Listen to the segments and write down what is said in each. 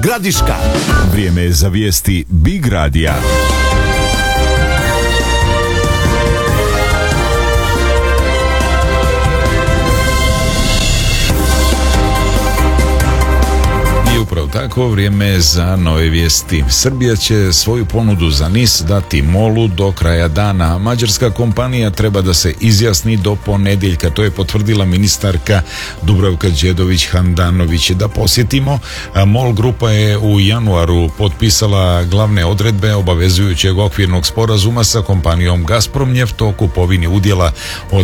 Gradiška. Vrijeme je za vijesti Big Radija. Upravo tako, vrijeme je za nove vijesti. Srbija će svoju ponudu za NIS dati MOL-u do kraja dana. Mađarska kompanija treba da se izjasni do ponedjeljka. To je potvrdila ministarka Dubravka Đedović-Handanović. Da posjetimo, MOL grupa je u januaru potpisala glavne odredbe obavezujućeg okvirnog sporazuma sa kompanijom Gazpromnjeft o kupovini udjela od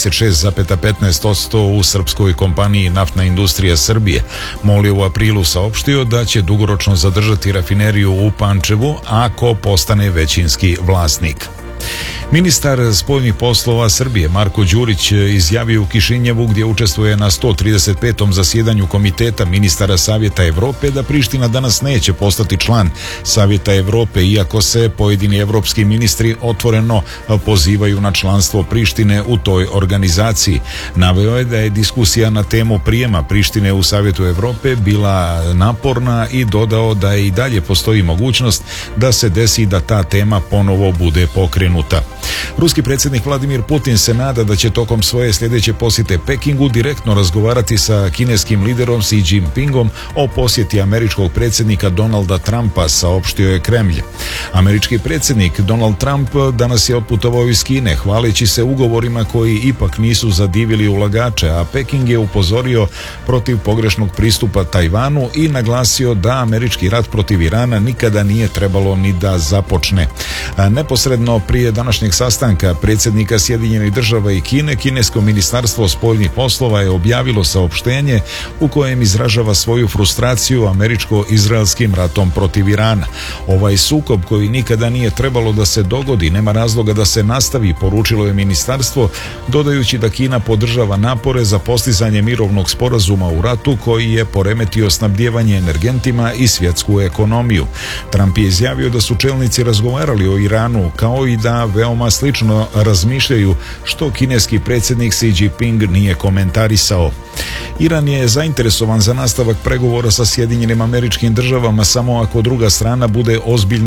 56,15% u srpskoj kompaniji Naftna industrija Srbije. MOL je u aprilu saopštio da će dugoročno zadržati rafineriju u Pančevu ako postane većinski vlasnik. Ministar spoljnih poslova Srbije Marko Đurić izjavio u Kišinjevu, gdje učestvuje na 135. zasjedanju Komiteta ministara Savjeta Evrope, da Priština danas neće postati član Savjeta Evrope, iako se pojedini evropski ministri otvoreno pozivaju na članstvo Prištine u toj organizaciji. Naveo je da je diskusija na temu prijema Prištine u Savjetu Evrope bila naporna i dodao da i dalje postoji mogućnost da se desi da ta tema ponovo bude pokrenuta. Ruski predsjednik Vladimir Putin se nada da će tokom svoje sljedeće posjete Pekingu direktno razgovarati sa kineskim liderom Xi Jinpingom o posjeti američkog predsjednika Donalda Trumpa, saopštio je Kremlj. Američki predsjednik Donald Trump danas je otputovao iz Kine, hvaleći se ugovorima koji ipak nisu zadivili ulagače, a Peking je upozorio protiv pogrešnog pristupa Tajvanu i naglasio da američki rat protiv Irana nikada nije trebalo ni da započne. Neposredno prije današnjeg sastanka predsjednika Sjedinjenih Država i Kine, kinesko ministarstvo spoljnih poslova je objavilo saopštenje u kojem izražava svoju frustraciju američko-izraelskim ratom protiv Irana. Ovaj sukob koji nikada nije trebalo da se dogodi, nema razloga da se nastavi, poručilo je ministarstvo, dodajući da Kina podržava napore za postizanje mirovnog sporazuma u ratu koji je poremetio snabdijevanje energentima i svjetsku ekonomiju. Trump je izjavio da su čelnici razgovarali o Iranu, kao i da veoma slično razmišljaju, što kineski predsjednik Xi Jinping nije komentarisao. Iran je zainteresovan za nastavak pregovora sa Sjedinjenim Američkim Državama samo ako druga strana bude ozbiljno